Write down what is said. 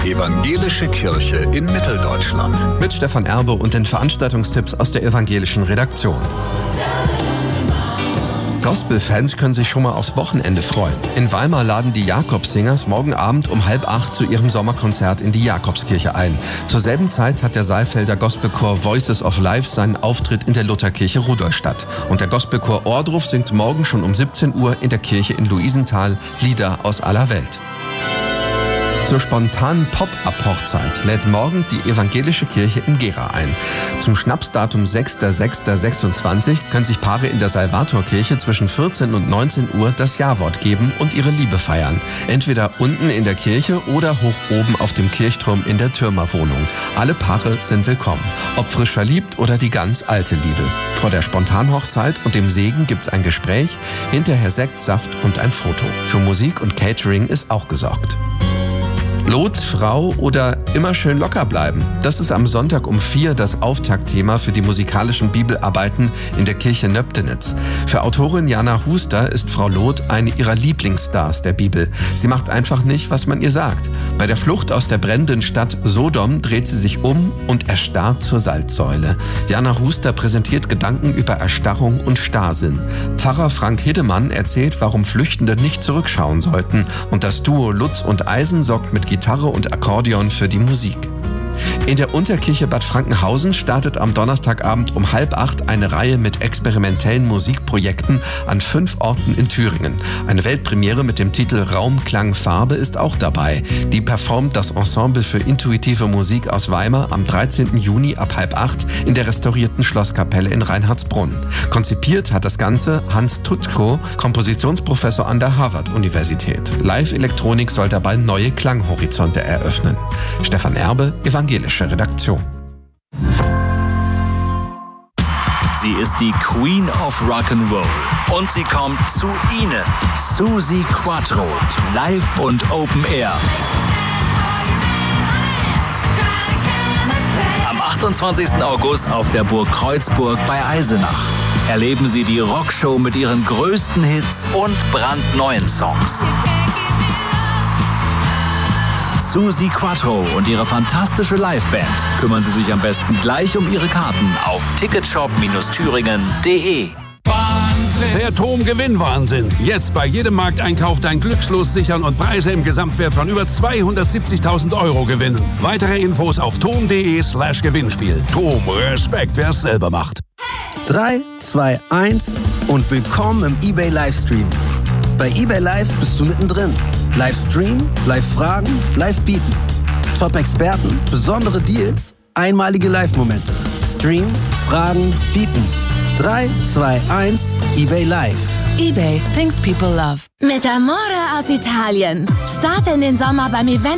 Evangelische Kirche in Mitteldeutschland. Mit Stefan Erbe und den Veranstaltungstipps aus der evangelischen Redaktion. Gospel-Fans können sich schon mal aufs Wochenende freuen. In Weimar laden die Jakobsingers morgen Abend um 7:30 zu ihrem Sommerkonzert in die Jakobskirche ein. Zur selben Zeit hat der Saalfelder Gospelchor Voices of Life seinen Auftritt in der Lutherkirche Rudolstadt. Und der Gospelchor Ohrdruf singt morgen schon um 17 Uhr in der Kirche in Luisenthal Lieder aus aller Welt. Zur spontanen Pop-Up-Hochzeit lädt morgen die evangelische Kirche in Gera ein. Zum Schnapsdatum 6.6.26 können sich Paare in der Salvatorkirche zwischen 14 und 19 Uhr das Ja-Wort geben und ihre Liebe feiern. Entweder unten in der Kirche oder hoch oben auf dem Kirchturm in der Türmerwohnung. Alle Paare sind willkommen, ob frisch verliebt oder die ganz alte Liebe. Vor der Spontanhochzeit und dem Segen gibt's ein Gespräch, hinterher Sekt, Saft und ein Foto. Für Musik und Catering ist auch gesorgt. Lots, Frau oder immer schön locker bleiben? Das ist am Sonntag um 4 das Auftaktthema für die musikalischen Bibelarbeiten in der Kirche Nöbdenitz. Für Autorin Jana Huster ist Frau Loth eine ihrer Lieblingsstars der Bibel. Sie macht einfach nicht, was man ihr sagt. Bei der Flucht aus der brennenden Stadt Sodom dreht sie sich um und erstarrt zur Salzsäule. Jana Huster präsentiert Gedanken über Erstarrung und Starrsinn. Pfarrer Frank Hiddemann erzählt, warum Flüchtende nicht zurückschauen sollten. Und das Duo Lutz und Eisen sorgt mit Gitarre und Akkordeon für die Musik. In der Unterkirche Bad Frankenhausen startet am Donnerstagabend um 7:30 eine Reihe mit experimentellen Musikprojekten an 5 Orten in Thüringen. Eine Weltpremiere mit dem Titel Raum, Klang, Farbe ist auch dabei. Die performt das Ensemble für intuitive Musik aus Weimar am 13. Juni ab 7:30 in der restaurierten Schlosskapelle in Reinhardsbrunn. Konzipiert hat das Ganze Hans Tutschko, Kompositionsprofessor an der Harvard-Universität. Live-Elektronik soll dabei neue Klanghorizonte eröffnen. Stefan Erbe, evangelische Redaktion. Sie ist die Queen of Rock'n'Roll und sie kommt zu Ihnen, Suzi Quatro, live und Open Air. Am 28. August auf der Burg Kreuzburg bei Eisenach erleben Sie die Rockshow mit ihren größten Hits und brandneuen Songs. Suzi Quatro und ihre fantastische Liveband kümmern Sie sich am besten gleich um Ihre Karten auf ticketshop-thüringen.de. Der TOM-Gewinnwahnsinn. Jetzt bei jedem Markteinkauf dein Glückslos sichern und Preise im Gesamtwert von über 270.000 € gewinnen. Weitere Infos auf tom.de/Gewinnspiel. TOM, Respekt, wer es selber macht. 3, 2, 1 und willkommen im eBay Livestream. Bei eBay Live bist du mittendrin. Livestream, Live-Fragen, Live-Bieten. Top-Experten, besondere Deals, einmalige Live-Momente. Stream, Fragen, Bieten. 3, 2, 1, eBay Live. eBay, things people love. Mit Amore aus Italien. Starte in den Sommer beim Event